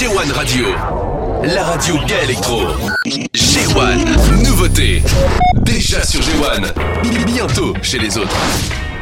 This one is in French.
G1 Radio, la radio gay électro. G1, nouveauté. Déjà sur G1, bientôt chez les autres.